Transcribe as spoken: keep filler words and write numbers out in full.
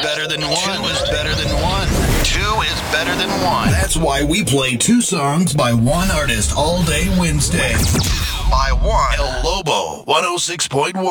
better than one. Two is better than one. Two is better than one. That's why we play two songs by one artist all day Wednesday. By one. El Lobo, one oh six point one.